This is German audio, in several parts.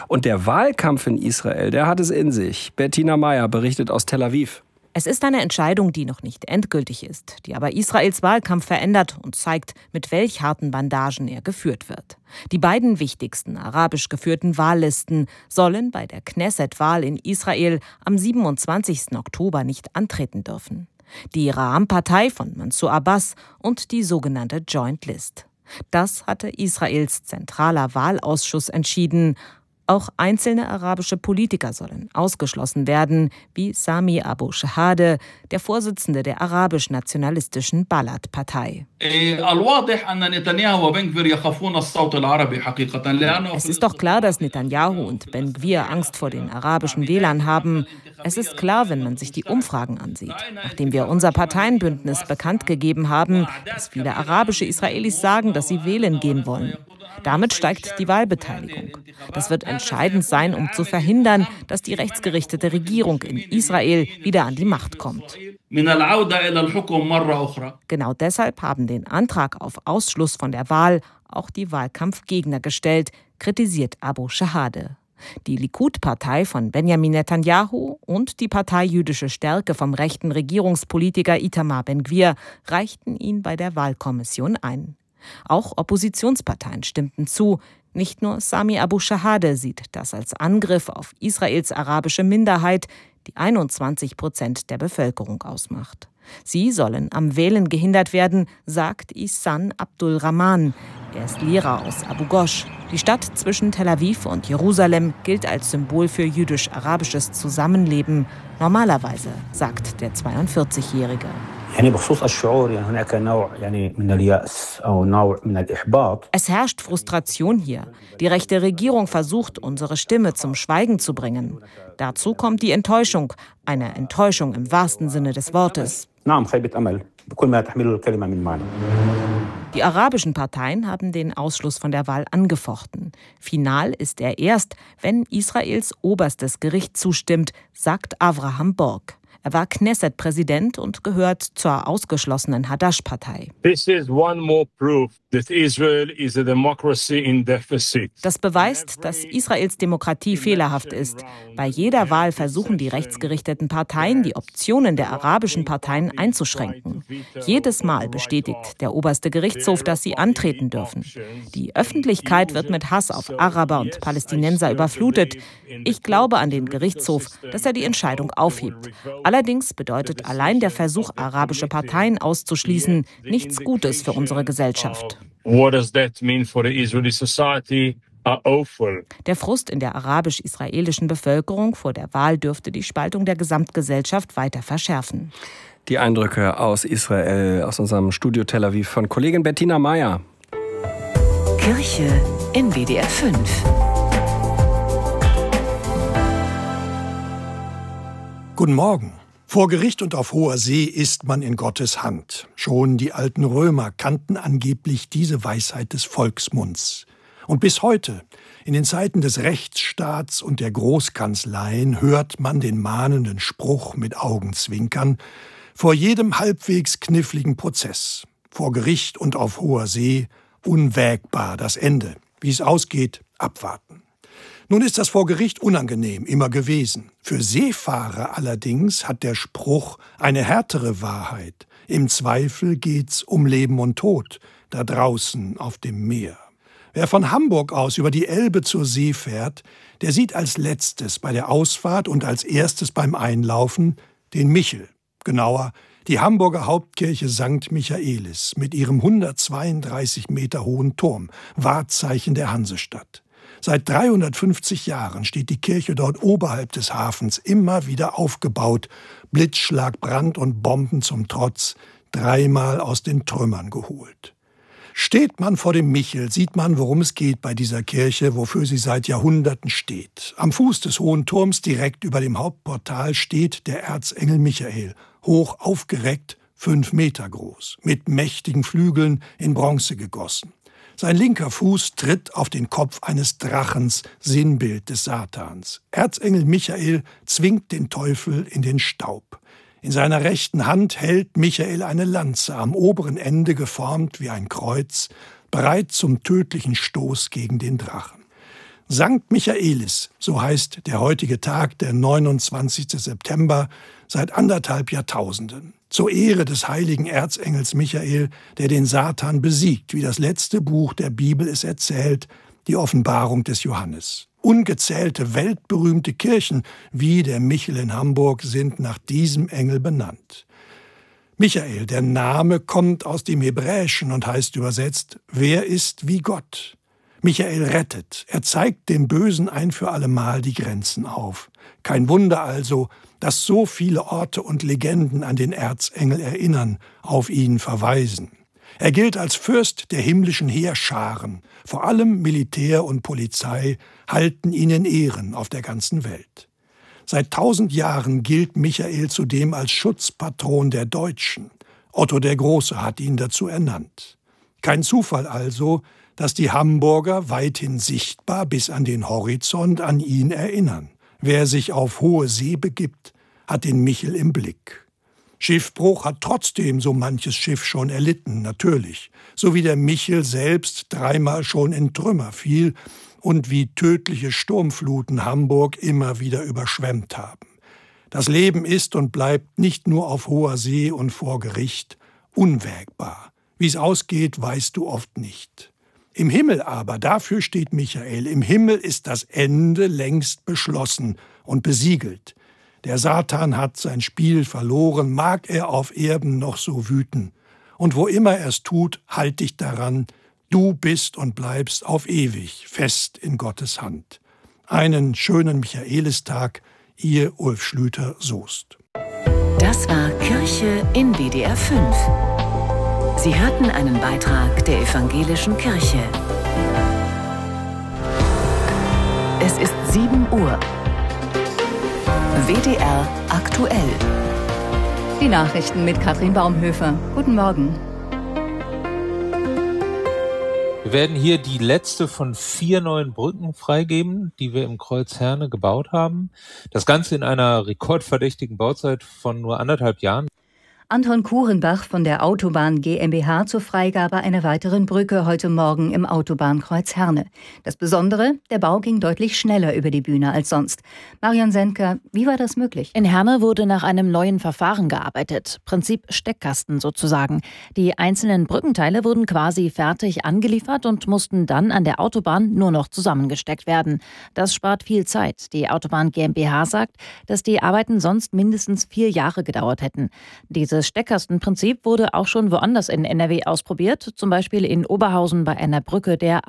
Und der Wahlkampf in Israel, der hat es in sich. Bettina Meyer berichtet aus Tel Aviv. Es ist eine Entscheidung, die noch nicht endgültig ist, die aber Israels Wahlkampf verändert und zeigt, mit welch harten Bandagen er geführt wird. Die beiden wichtigsten arabisch geführten Wahllisten sollen bei der Knesset-Wahl in Israel am 27. Oktober nicht antreten dürfen. Die Ra'am-Partei von Mansur Abbas und die sogenannte Joint List. Das hatte Israels zentraler Wahlausschuss entschieden. Auch einzelne arabische Politiker sollen ausgeschlossen werden, wie Sami Abu Shahade, der Vorsitzende der arabisch-nationalistischen Balad-Partei. Es ist doch klar, dass Netanyahu und Ben Gvir Angst vor den arabischen Wählern haben. Es ist klar, wenn man sich die Umfragen ansieht. Nachdem wir unser Parteienbündnis bekannt gegeben haben, dass viele arabische Israelis sagen, dass sie wählen gehen wollen. Damit steigt die Wahlbeteiligung. Das wird entscheidend sein, um zu verhindern, dass die rechtsgerichtete Regierung in Israel wieder an die Macht kommt. Genau deshalb haben den Antrag auf Ausschluss von der Wahl auch die Wahlkampfgegner gestellt, kritisiert Abu Shahade. Die Likud-Partei von Benjamin Netanyahu und die Partei Jüdische Stärke vom rechten Regierungspolitiker Itamar Ben-Gvir reichten ihn bei der Wahlkommission ein. Auch Oppositionsparteien stimmten zu. Nicht nur Sami Abu Shahade sieht das als Angriff auf Israels arabische Minderheit, die 21% der Bevölkerung ausmacht. Sie sollen am Wählen gehindert werden, sagt Ihsan Abdul Rahman. Er ist Lehrer aus Abu Ghosh. Die Stadt zwischen Tel Aviv und Jerusalem gilt als Symbol für jüdisch-arabisches Zusammenleben. Normalerweise, sagt der 42-Jährige. Es herrscht Frustration hier. Die rechte Regierung versucht, unsere Stimme zum Schweigen zu bringen. Dazu kommt die Enttäuschung, eine Enttäuschung im wahrsten Sinne des Wortes. Die arabischen Parteien haben den Ausschluss von der Wahl angefochten. Final ist er erst, wenn Israels oberstes Gericht zustimmt, sagt Avraham Borg. Er war Knesset-Präsident und gehört zur ausgeschlossenen Hadash-Partei. Das beweist, dass Israels Demokratie fehlerhaft ist. Bei jeder Wahl versuchen die rechtsgerichteten Parteien, die Optionen der arabischen Parteien einzuschränken. Jedes Mal bestätigt der oberste Gerichtshof, dass sie antreten dürfen. Die Öffentlichkeit wird mit Hass auf Araber und Palästinenser überflutet. Ich glaube an den Gerichtshof, dass er die Entscheidung aufhebt. Allerdings bedeutet allein der Versuch, arabische Parteien auszuschließen, nichts Gutes für unsere Gesellschaft. Der Frust in der arabisch-israelischen Bevölkerung vor der Wahl dürfte die Spaltung der Gesamtgesellschaft weiter verschärfen. Die Eindrücke aus Israel, aus unserem Studio Tel Aviv von Kollegin Bettina Meyer. Kirche in WDR 5. Guten Morgen. Vor Gericht und auf hoher See ist man in Gottes Hand. Schon die alten Römer kannten angeblich diese Weisheit des Volksmunds. Und bis heute, in den Zeiten des Rechtsstaats und der Großkanzleien, hört man den mahnenden Spruch mit Augenzwinkern vor jedem halbwegs kniffligen Prozess. Vor Gericht und auf hoher See unwägbar das Ende. Wie es ausgeht, abwarten. Nun ist das vor Gericht unangenehm, immer gewesen. Für Seefahrer allerdings hat der Spruch eine härtere Wahrheit. Im Zweifel geht's um Leben und Tod, da draußen auf dem Meer. Wer von Hamburg aus über die Elbe zur See fährt, der sieht als letztes bei der Ausfahrt und als erstes beim Einlaufen den Michel. Genauer, die Hamburger Hauptkirche St. Michaelis mit ihrem 132 Meter hohen Turm, Wahrzeichen der Hansestadt. Seit 350 Jahren steht die Kirche dort oberhalb des Hafens, immer wieder aufgebaut, Blitzschlag, Brand und Bomben zum Trotz, dreimal aus den Trümmern geholt. Steht man vor dem Michel, sieht man, worum es geht bei dieser Kirche, wofür sie seit Jahrhunderten steht. Am Fuß des hohen Turms, direkt über dem Hauptportal, steht der Erzengel Michael, hoch aufgereckt, 5 Meter groß, mit mächtigen Flügeln in Bronze gegossen. Sein linker Fuß tritt auf den Kopf eines Drachens, Sinnbild des Satans. Erzengel Michael zwingt den Teufel in den Staub. In seiner rechten Hand hält Michael eine Lanze, am oberen Ende geformt wie ein Kreuz, bereit zum tödlichen Stoß gegen den Drachen. Sankt Michaelis, so heißt der heutige Tag, der 29. September, seit 1,5 Jahrtausenden. Zur Ehre des heiligen Erzengels Michael, der den Satan besiegt, wie das letzte Buch der Bibel es erzählt, die Offenbarung des Johannes. Ungezählte weltberühmte Kirchen wie der Michel in Hamburg sind nach diesem Engel benannt. Michael, der Name, kommt aus dem Hebräischen und heißt übersetzt, wer ist wie Gott? Michael rettet, er zeigt dem Bösen ein für allemal die Grenzen auf. Kein Wunder also, dass so viele Orte und Legenden an den Erzengel erinnern, auf ihn verweisen. Er gilt als Fürst der himmlischen Heerscharen. Vor allem Militär und Polizei halten ihn in Ehren auf der ganzen Welt. Seit 1000 Jahren gilt Michael zudem als Schutzpatron der Deutschen. Otto der Große hat ihn dazu ernannt. Kein Zufall also, dass die Hamburger weithin sichtbar bis an den Horizont an ihn erinnern. Wer sich auf hohe See begibt, hat den Michel im Blick. Schiffbruch hat trotzdem so manches Schiff schon erlitten, natürlich. So wie der Michel selbst 3-mal schon in Trümmer fiel und wie tödliche Sturmfluten Hamburg immer wieder überschwemmt haben. Das Leben ist und bleibt nicht nur auf hoher See und vor Gericht unwägbar. Wie es ausgeht, weißt du oft nicht. Im Himmel aber, dafür steht Michael, im Himmel ist das Ende längst beschlossen und besiegelt. Der Satan hat sein Spiel verloren, mag er auf Erden noch so wüten. Und wo immer er es tut, halt dich daran, du bist und bleibst auf ewig fest in Gottes Hand. Einen schönen Michaelistag, ihr Ulf Schlüter-Soest. Das war Kirche in WDR 5. Sie hörten einen Beitrag der Evangelischen Kirche. Es ist 7 Uhr. WDR aktuell. Die Nachrichten mit Katrin Baumhöfer. Guten Morgen. Wir werden hier die letzte von 4 neuen Brücken freigeben, die wir im Kreuz Herne gebaut haben. Das Ganze in einer rekordverdächtigen Bauzeit von nur 1,5 Jahren. Anton Kurenbach von der Autobahn GmbH zur Freigabe einer weiteren Brücke heute Morgen im Autobahnkreuz Herne. Das Besondere, der Bau ging deutlich schneller über die Bühne als sonst. Marion Sendker, wie war das möglich? In Herne wurde nach einem neuen Verfahren gearbeitet. Prinzip Steckkasten sozusagen. Die einzelnen Brückenteile wurden quasi fertig angeliefert und mussten dann an der Autobahn nur noch zusammengesteckt werden. Das spart viel Zeit. Die Autobahn GmbH sagt, dass die Arbeiten sonst mindestens 4 Jahre gedauert hätten. Dieses Steckkastenprinzip wurde auch schon woanders in NRW ausprobiert, zum Beispiel in Oberhausen bei einer Brücke der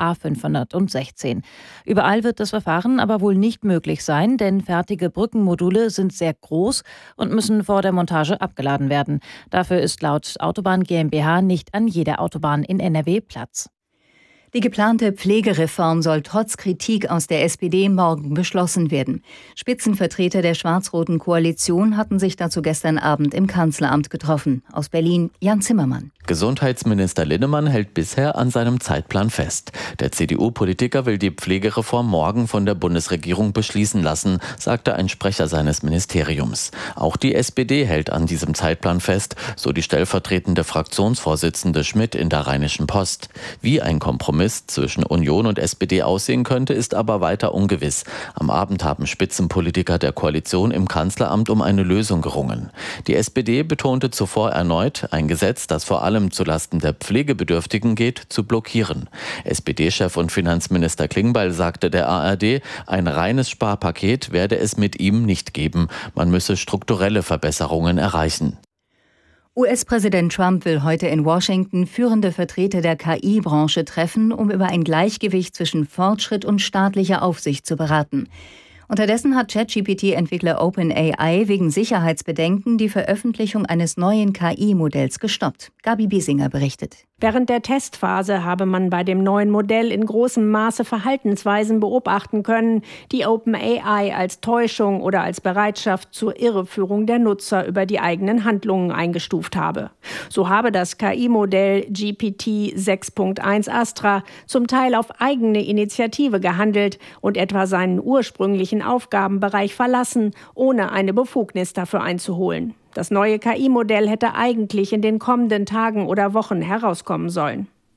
A516. Überall wird das Verfahren aber wohl nicht möglich sein, denn fertige Brückenmodule sind sehr groß und müssen vor der Montage abgeladen werden. Dafür ist laut Autobahn GmbH nicht an jeder Autobahn in NRW Platz. Die geplante Pflegereform soll trotz Kritik aus der SPD morgen beschlossen werden. Spitzenvertreter der schwarz-roten Koalition hatten sich dazu gestern Abend im Kanzleramt getroffen. Aus Berlin Jan Zimmermann. Gesundheitsminister Linnemann hält bisher an seinem Zeitplan fest. Der CDU-Politiker will die Pflegereform morgen von der Bundesregierung beschließen lassen, sagte ein Sprecher seines Ministeriums. Auch die SPD hält an diesem Zeitplan fest, so die stellvertretende Fraktionsvorsitzende Schmidt in der Rheinischen Post. Wie ein Kompromiss zwischen Union und SPD aussehen könnte, ist aber weiter ungewiss. Am Abend haben Spitzenpolitiker der Koalition im Kanzleramt um eine Lösung gerungen. Die SPD betonte zuvor erneut, ein Gesetz, das vor allem zulasten der Pflegebedürftigen geht, zu blockieren. SPD-Chef und Finanzminister Klingbeil sagte der ARD, ein reines Sparpaket werde es mit ihm nicht geben. Man müsse strukturelle Verbesserungen erreichen. US-Präsident Trump will heute in Washington führende Vertreter der KI-Branche treffen, um über ein Gleichgewicht zwischen Fortschritt und staatlicher Aufsicht zu beraten. Unterdessen hat ChatGPT-Entwickler OpenAI wegen Sicherheitsbedenken die Veröffentlichung eines neuen KI-Modells gestoppt. Gabi Biesinger berichtet. Während der Testphase habe man bei dem neuen Modell in großem Maße Verhaltensweisen beobachten können, die OpenAI als Täuschung oder als Bereitschaft zur Irreführung der Nutzer über die eigenen Handlungen eingestuft habe. So habe das KI-Modell GPT 6.1 Astra zum Teil auf eigene Initiative gehandelt und etwa seinen ursprünglichen Aufgabenbereich verlassen, ohne eine Befugnis dafür einzuholen. Das neue KI-Modell hätte eigentlich in den kommenden Tagen oder Wochen herauskommen sollen.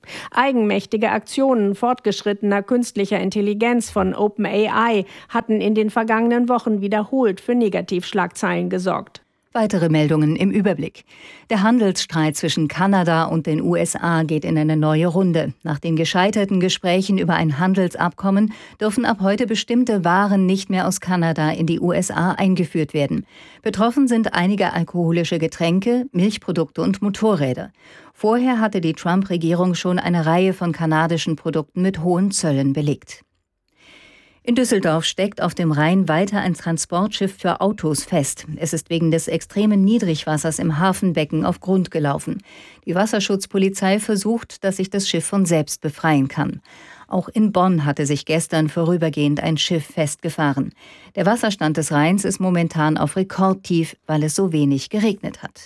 Eigenmächtige Aktionen fortgeschrittener künstlicher Intelligenz von OpenAI hatten in den vergangenen Wochen wiederholt für Negativschlagzeilen gesorgt. Weitere Meldungen im Überblick. Der Handelsstreit zwischen Kanada und den USA geht in eine neue Runde. Nach den gescheiterten Gesprächen über ein Handelsabkommen dürfen ab heute bestimmte Waren nicht mehr aus Kanada in die USA eingeführt werden. Betroffen sind einige alkoholische Getränke, Milchprodukte und Motorräder. Vorher hatte die Trump-Regierung schon eine Reihe von kanadischen Produkten mit hohen Zöllen belegt. In Düsseldorf steckt auf dem Rhein weiter ein Transportschiff für Autos fest. Es ist wegen des extremen Niedrigwassers im Hafenbecken auf Grund gelaufen. Die Wasserschutzpolizei versucht, dass sich das Schiff von selbst befreien kann. Auch in Bonn hatte sich gestern vorübergehend ein Schiff festgefahren. Der Wasserstand des Rheins ist momentan auf Rekordtief, weil es so wenig geregnet hat.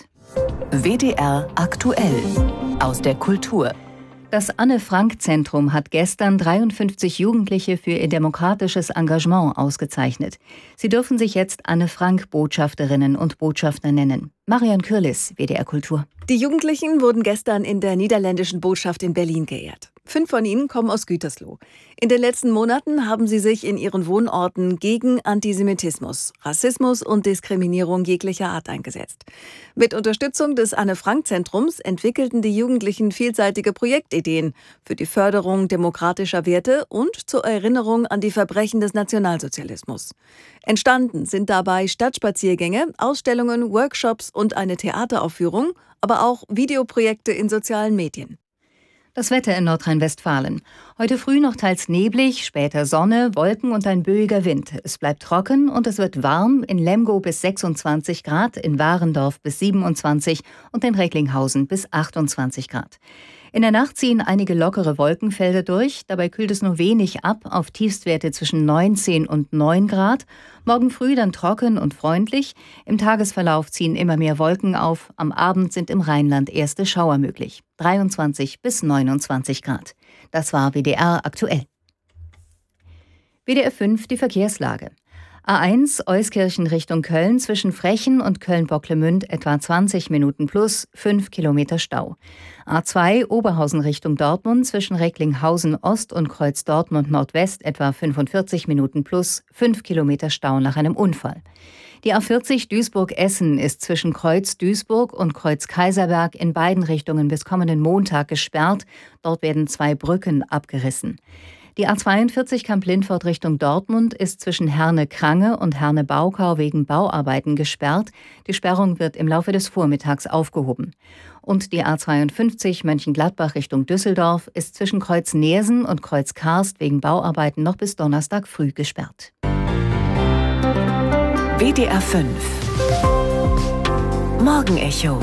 WDR aktuell aus der Kultur. Das Anne-Frank-Zentrum hat gestern 53 Jugendliche für ihr demokratisches Engagement ausgezeichnet. Sie dürfen sich jetzt Anne-Frank-Botschafterinnen und Botschafter nennen. Marion Kürlis, WDR Kultur. Die Jugendlichen wurden gestern in der niederländischen Botschaft in Berlin geehrt. 5 von ihnen kommen aus Gütersloh. In den letzten Monaten haben sie sich in ihren Wohnorten gegen Antisemitismus, Rassismus und Diskriminierung jeglicher Art eingesetzt. Mit Unterstützung des Anne-Frank-Zentrums entwickelten die Jugendlichen vielseitige Projektideen für die Förderung demokratischer Werte und zur Erinnerung an die Verbrechen des Nationalsozialismus. Entstanden sind dabei Stadtspaziergänge, Ausstellungen, Workshops und eine Theateraufführung, aber auch Videoprojekte in sozialen Medien. Das Wetter in Nordrhein-Westfalen. Heute früh noch teils neblig, später Sonne, Wolken und ein böiger Wind. Es bleibt trocken und es wird warm, in Lemgo bis 26 Grad, in Warendorf bis 27 und in Recklinghausen bis 28 Grad. In der Nacht ziehen einige lockere Wolkenfelder durch, dabei kühlt es nur wenig ab auf Tiefstwerte zwischen 19 und 9 Grad. Morgen früh dann trocken und freundlich. Im Tagesverlauf ziehen immer mehr Wolken auf. Am Abend sind im Rheinland erste Schauer möglich. 23 bis 29 Grad. Das war WDR aktuell. WDR 5 die Verkehrslage. A1 Euskirchen Richtung Köln zwischen Frechen und Köln-Bocklemünd etwa 20 Minuten plus 5 Kilometer Stau. A2 Oberhausen Richtung Dortmund zwischen Recklinghausen Ost und Kreuz Dortmund Nordwest etwa 45 Minuten plus 5 Kilometer Stau nach einem Unfall. Die A40 Duisburg-Essen ist zwischen Kreuz Duisburg und Kreuz Kaiserberg in beiden Richtungen bis kommenden Montag gesperrt. Dort werden 2 Brücken abgerissen. Die A42 Kamp-Lindfort Richtung Dortmund ist zwischen Herne-Krange und Herne-Baukau wegen Bauarbeiten gesperrt. Die Sperrung wird im Laufe des Vormittags aufgehoben. Und die A52 Mönchengladbach Richtung Düsseldorf ist zwischen Kreuz Neersen und Kreuz Karst wegen Bauarbeiten noch bis Donnerstag früh gesperrt. WDR 5 Morgenecho.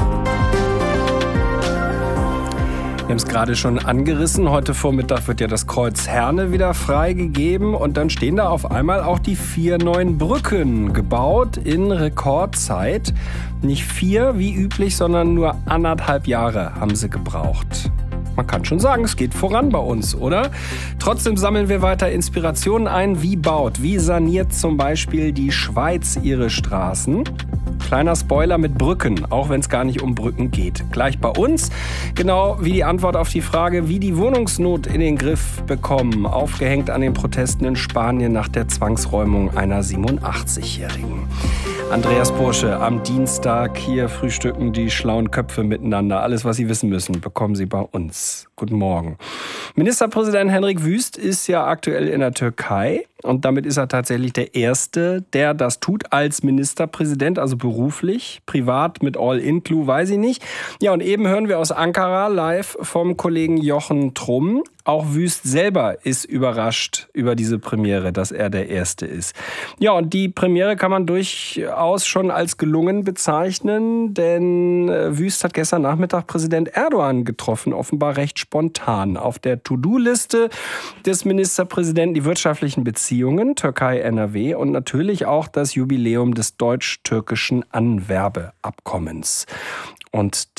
Wir haben es gerade schon angerissen. Heute Vormittag wird ja das Kreuz Herne wieder freigegeben. Und dann stehen da auf einmal auch die 4 neuen Brücken gebaut in Rekordzeit. Nicht 4 wie üblich, sondern nur 1,5 Jahre haben sie gebraucht. Man kann schon sagen, es geht voran bei uns, oder? Trotzdem sammeln wir weiter Inspirationen ein. Wie saniert zum Beispiel die Schweiz ihre Straßen? Kleiner Spoiler mit Brücken, auch wenn es gar nicht um Brücken geht. Gleich bei uns, genau wie die Antwort auf die Frage, wie die Wohnungsnot in den Griff bekommen, aufgehängt an den Protesten in Spanien nach der Zwangsräumung einer 87-Jährigen. Andreas Bursche am Dienstag. Hier frühstücken die schlauen Köpfe miteinander. Alles, was Sie wissen müssen, bekommen Sie bei uns. Guten Morgen. Ministerpräsident Hendrik Wüst ist ja aktuell in der Türkei. Und damit ist er tatsächlich der Erste, der das tut als Ministerpräsident, also beruflich, privat mit All-In-Clue, weiß ich nicht. Ja, und eben hören wir aus Ankara live vom Kollegen Jochen Trumm. Auch Wüst selber ist überrascht über diese Premiere, dass er der Erste ist. Ja, und die Premiere kann man durchaus schon als gelungen bezeichnen, denn Wüst hat gestern Nachmittag Präsident Erdogan getroffen, offenbar recht spontan. Auf der To-Do-Liste des Ministerpräsidenten die wirtschaftlichen Beziehungen, Türkei-NRW und natürlich auch das Jubiläum des deutsch-türkischen Anwerbeabkommens. Und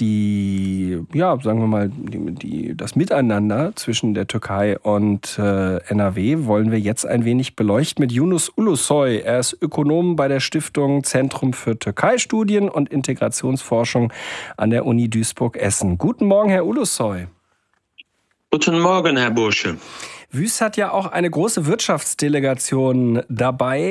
das Miteinander zwischen der Türkei und NRW wollen wir jetzt ein wenig beleuchten mit Yunus Ulusoy. Er ist Ökonom bei der Stiftung Zentrum für Türkei-Studien und Integrationsforschung an der Uni Duisburg-Essen. Guten Morgen, Herr Ulusoy. Guten Morgen, Herr Bursche. Wyss hat ja auch eine große Wirtschaftsdelegation dabei.